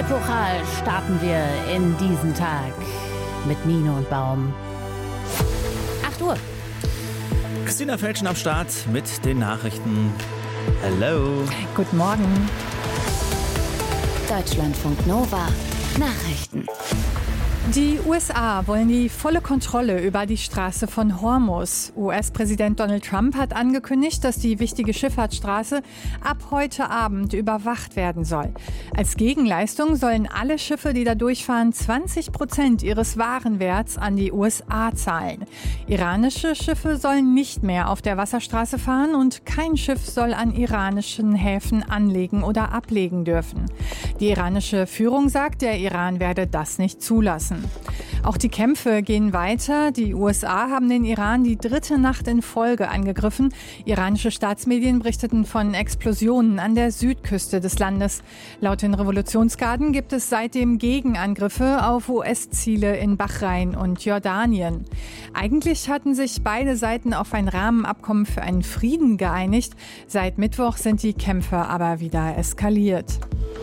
Epochal starten wir in diesen Tag mit Mine und Baum. 8 Uhr. Christina Felschen am Start mit den Nachrichten. Hallo. Guten Morgen. Deutschlandfunk Nova. Nachrichten. Die USA wollen die volle Kontrolle über die Straße von Hormuz. US-Präsident Donald Trump hat angekündigt, dass die wichtige Schifffahrtsstraße ab heute Abend überwacht werden soll. Als Gegenleistung sollen alle Schiffe, die da durchfahren, 20% ihres Warenwerts an die USA zahlen. Iranische Schiffe sollen nicht mehr auf der Wasserstraße fahren und kein Schiff soll an iranischen Häfen anlegen oder ablegen dürfen. Die iranische Führung sagt, der Iran werde das nicht zulassen. Auch die Kämpfe gehen weiter. Die USA haben den Iran die 3. Nacht in Folge angegriffen. Iranische Staatsmedien berichteten von Explosionen an der Südküste des Landes. Laut den Revolutionsgarden gibt es seitdem Gegenangriffe auf US-Ziele in Bahrain und Jordanien. Eigentlich hatten sich beide Seiten auf ein Rahmenabkommen für einen Frieden geeinigt. Seit Mittwoch sind die Kämpfe aber wieder eskaliert.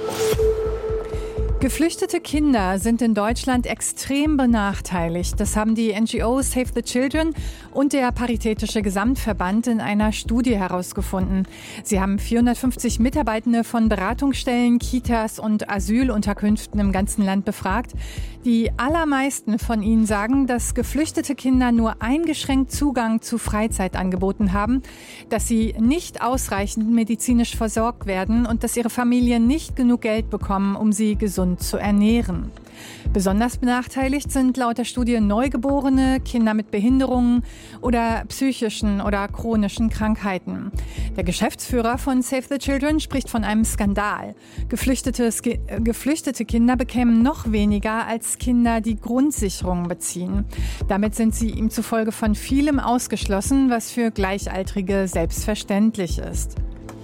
Geflüchtete Kinder sind in Deutschland extrem benachteiligt. Das haben die NGO Save the Children und der Paritätische Gesamtverband in einer Studie herausgefunden. Sie haben 450 Mitarbeitende von Beratungsstellen, Kitas und Asylunterkünften im ganzen Land befragt. Die allermeisten von ihnen sagen, dass geflüchtete Kinder nur eingeschränkt Zugang zu Freizeitangeboten haben, dass sie nicht ausreichend medizinisch versorgt werden und dass ihre Familien nicht genug Geld bekommen, um sie gesund zu ernähren. Besonders benachteiligt sind laut der Studie Neugeborene, Kinder mit Behinderungen oder psychischen oder chronischen Krankheiten. Der Geschäftsführer von Save the Children spricht von einem Skandal. Geflüchtete Kinder bekämen noch weniger als Kinder, die Grundsicherung beziehen. Damit sind sie ihm zufolge von vielem ausgeschlossen, was für Gleichaltrige selbstverständlich ist.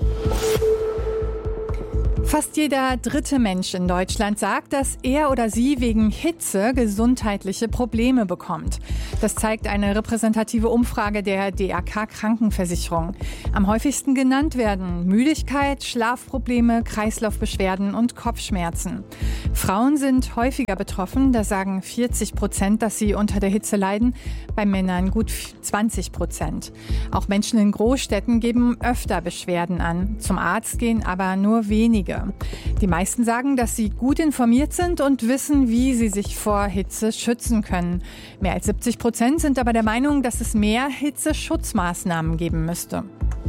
Fast jeder dritte Mensch in Deutschland sagt, dass er oder sie wegen Hitze gesundheitliche Probleme bekommt. Das zeigt eine repräsentative Umfrage der DRK Krankenversicherung. Am häufigsten genannt werden Müdigkeit, Schlafprobleme, Kreislaufbeschwerden und Kopfschmerzen. Frauen sind häufiger betroffen, da sagen 40%, dass sie unter der Hitze leiden, bei Männern gut 20%. Auch Menschen in Großstädten geben öfter Beschwerden an. Zum Arzt gehen aber nur wenige. Die meisten sagen, dass sie gut informiert sind und wissen, wie sie sich vor Hitze schützen können. Mehr als 70% sind aber der Meinung, dass es mehr Hitzeschutzmaßnahmen geben müsste.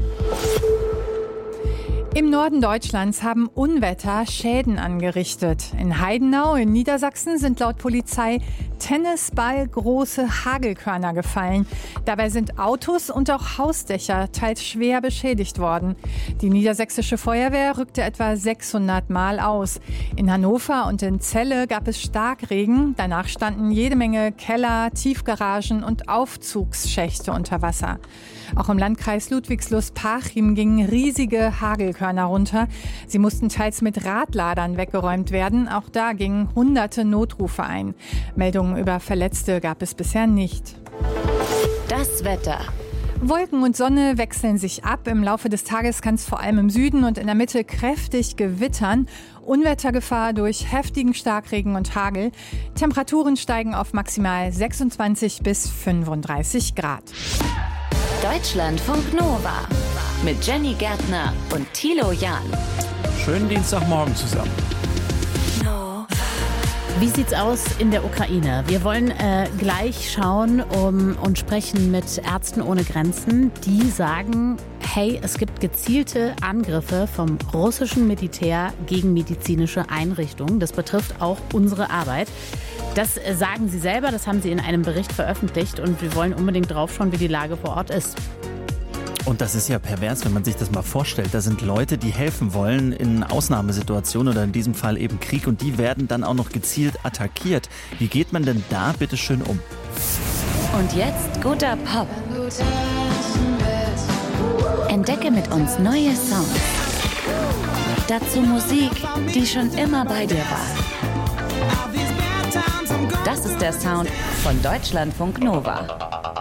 Im Norden Deutschlands haben Unwetter Schäden angerichtet. In Heidenau in Niedersachsen sind laut Polizei tennisballgroße Hagelkörner gefallen. Dabei sind Autos und auch Hausdächer teils schwer beschädigt worden. Die niedersächsische Feuerwehr rückte etwa 600 Mal aus. In Hannover und in Celle gab es Starkregen. Danach standen jede Menge Keller, Tiefgaragen und Aufzugsschächte unter Wasser. Auch im Landkreis Ludwigslust-Parchim gingen riesige Hagelkörner runter. Sie mussten teils mit Radladern weggeräumt werden. Auch da gingen hunderte Notrufe ein. Meldungen über Verletzte gab es bisher nicht. Das Wetter. Wolken und Sonne wechseln sich ab. Im Laufe des Tages kann es vor allem im Süden und in der Mitte kräftig gewittern. Unwettergefahr durch heftigen Starkregen und Hagel. Temperaturen steigen auf maximal 26 bis 35 Grad. Deutschlandfunk Nova mit Jenny Gärtner und Thilo Jahn. Schönen Dienstagmorgen zusammen. Wie sieht's aus in der Ukraine? Wir wollen gleich schauen und sprechen mit Ärzten ohne Grenzen. Die sagen, hey, es gibt gezielte Angriffe vom russischen Militär gegen medizinische Einrichtungen. Das betrifft auch unsere Arbeit. Das sagen sie selber, das haben sie in einem Bericht veröffentlicht und wir wollen unbedingt drauf schauen, wie die Lage vor Ort ist. Und das ist ja pervers, wenn man sich das mal vorstellt. Da sind Leute, die helfen wollen in Ausnahmesituationen oder in diesem Fall eben Krieg und die werden dann auch noch gezielt attackiert. Wie geht man denn da bitte schön um? Und jetzt guter Pop. Entdecke mit uns neue Songs. Dazu Musik, die schon immer bei dir war. Das ist der Sound von Deutschlandfunk Nova.